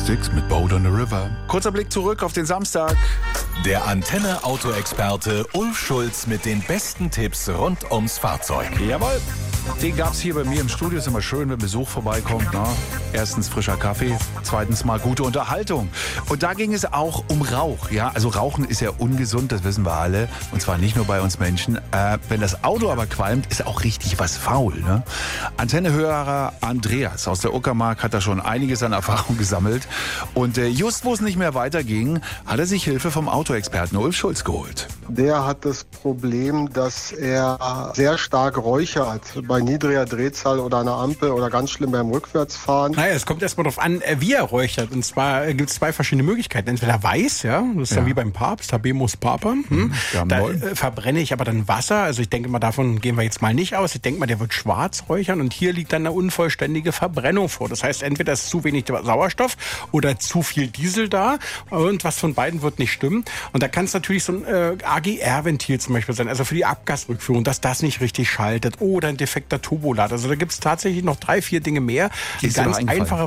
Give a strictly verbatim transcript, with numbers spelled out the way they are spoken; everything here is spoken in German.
Acoustics mit Boat on the River. Kurzer Blick zurück auf den Samstag. Der Antenne-Auto-Experte Ulf Schulz mit den besten Tipps rund ums Fahrzeug. Jawohl. Den gab es hier bei mir im Studio. Ist immer schön, wenn Besuch vorbeikommt. Na? Erstens frischer Kaffee, zweitens mal gute Unterhaltung. Und da ging es auch um Rauch. Ja? Also Rauchen ist ja ungesund, das wissen wir alle. Und zwar nicht nur bei uns Menschen. Äh, wenn das Auto aber qualmt, ist auch richtig was faul. Ne? Antennehörer Andreas aus der Uckermark hat da schon einiges an Erfahrung gesammelt. Und äh, just wo es nicht mehr weiterging, hat er sich Hilfe vom Autoexperten Ulf Schulz geholt. Der hat das Problem, dass er sehr stark räuchert bei niedriger Drehzahl oder einer Ampel oder ganz schlimm beim Rückwärtsfahren. Naja, es kommt erstmal darauf an, wie er räuchert. Und zwar gibt es zwei verschiedene Möglichkeiten. Entweder weiß, ja, das ist ja. dann wie beim Papst, Habemus Papam. Hm. Da äh, verbrenne ich aber dann Wasser. Also ich denke mal, davon gehen wir jetzt mal nicht aus. Ich denke mal, der wird schwarz räuchern und hier liegt dann eine unvollständige Verbrennung vor. Das heißt, entweder ist zu wenig Sauerstoff oder zu viel Diesel da und was von beiden wird nicht stimmen. Und da kann es natürlich so ein äh, A G R-Ventil zum Beispiel sein, also für die Abgasrückführung, dass das nicht richtig schaltet oder ein defekter Turbolader. Also da gibt es tatsächlich noch drei, vier Dinge mehr. Die ganz einfache